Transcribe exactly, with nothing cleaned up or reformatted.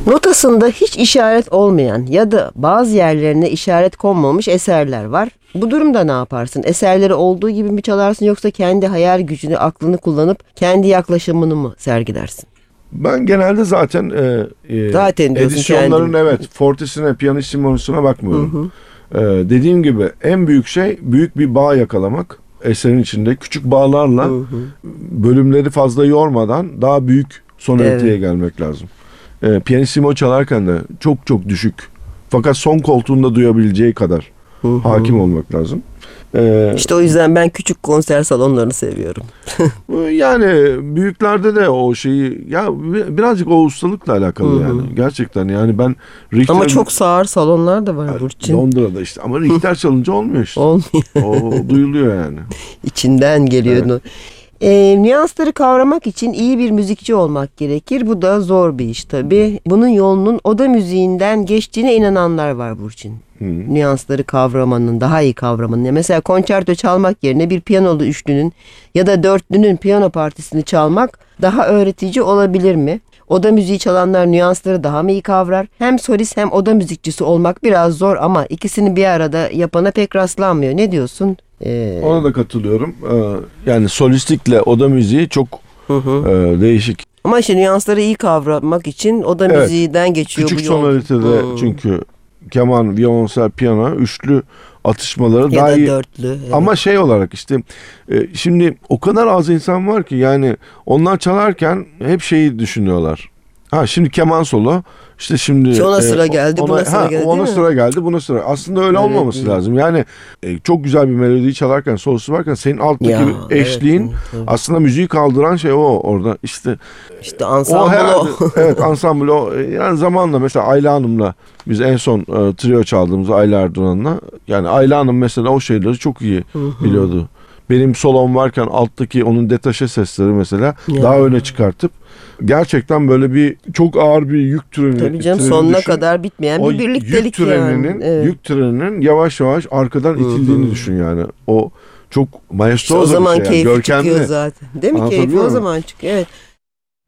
Notasında hiç işaret olmayan ya da bazı yerlerine işaret konmamış eserler var. Bu durumda ne yaparsın? Eserleri olduğu gibi mi çalarsın yoksa kendi hayal gücünü, aklını kullanıp kendi yaklaşımını mı sergilersin? Ben genelde zaten e, e, Zaten diyorsun edisyonların kendin. evet fortisine, pianissimosuna bakmıyorum. Hı hı. E, dediğim gibi en büyük şey büyük bir bağ yakalamak. Eserin içinde küçük bağlarla Hı hı. bölümleri fazla yormadan daha büyük sonoriteye Evet. gelmek lazım. E, pianissimo çalarken de çok çok düşük fakat son koltuğunda duyabileceği kadar Hı hı. hakim olmak lazım. E, İşte o yüzden ben küçük konser salonlarını seviyorum. Yani büyüklerde de o şeyi ya birazcık o ustalıkla alakalı Hı hı. yani gerçekten yani ben Richter, Ama çok sağır salonlar da var Burçin. Londra'da işte ama Richter çalınca olmuyor işte. Olmuyor. O duyuluyor yani. İçinden geliyor. Evet. E, nüansları kavramak için iyi bir müzikçi olmak gerekir. Bu da zor bir iş tabii. Bunun yolunun oda müziğinden geçtiğine inananlar var Burçin. Hı. Nüansları kavramanın, daha iyi kavramanın. Mesela konçerto çalmak yerine bir piyanolu üçlünün ya da dörtlünün piyano partisini çalmak daha öğretici olabilir mi? Oda müziği çalanlar nüansları daha mı iyi kavrar? Hem solist hem oda müzikçisi olmak biraz zor ama ikisini bir arada yapana pek rastlanmıyor. Ne diyorsun? Ee... Ona da katılıyorum. Ee, yani solistikle oda müziği çok Hı hı. e, değişik. Ama işte nüansları iyi kavramak için oda Evet. müziğinden geçiyor Küçük bu yol. sonoritede Hmm. çünkü keman, violonsel, piyano üçlü atışmaları Ya daha da iyi. dörtlü. Evet. Ama şey olarak işte e, şimdi o kadar az insan var ki yani onlar çalarken hep şeyi düşünüyorlar. Ha şimdi keman solo işte şimdi Ki ona e, sıra geldi, ona, buna sıra ha, geldi, ona değil mi? sıra geldi buna sıra. Aslında öyle Evet, olmaması evet. lazım. Yani e, çok güzel bir melodiyi çalarken solosu varken senin alttaki Ya, eşliğin evet, evet. aslında müziği kaldıran şey o orada. İşte İşte o ansambl herhalde o. evet ansambl o. Yani zamanla mesela Ayla Hanım'la biz en son e, trio çaldığımız Ayla Erdoğan'la yani Ayla Hanım mesela o şeyleri çok iyi biliyordu. Benim solom varken alttaki onun detaşe sesleri mesela Ya. daha öne çıkartıp gerçekten böyle bir çok ağır bir yük treni. Tabii canım, treni sonuna düşün. kadar bitmeyen O bir birliktelik yük treninin, yani. Evet. yük treninin yavaş yavaş arkadan itildiğini düşün yani. O çok İşte maestroza o bir zaman şey yani. keyfi Görkemli. çıkıyor zaten. Değil mi, Anlatabiliyor keyfi o muyum? zaman çıkıyor. Evet.